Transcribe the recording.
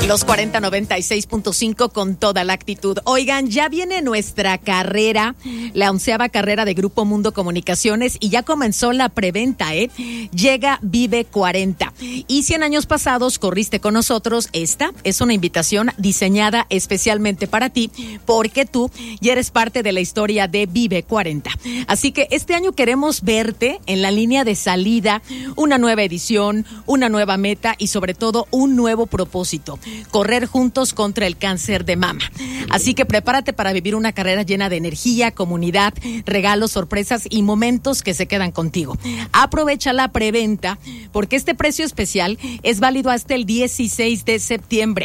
Los 4096.5 con toda la actitud. Oigan, ya viene nuestra carrera, la 11ª carrera de Grupo Mundo Comunicaciones, y ya comenzó la preventa, Llega Vive 40. Y 100 años pasados corriste con nosotros. Esta es una invitación diseñada especialmente para ti, porque tú ya eres parte de la historia de Vive 40. Así que este año queremos verte en la línea de salida, una nueva edición, una nueva meta y sobre todo un nuevo propósito: correr juntos contra el cáncer de mama. Así que prepárate para vivir una carrera llena de energía, comunidad, regalos, sorpresas y momentos que se quedan contigo. Aprovecha la preventa porque este precio especial es válido hasta el 16 de septiembre.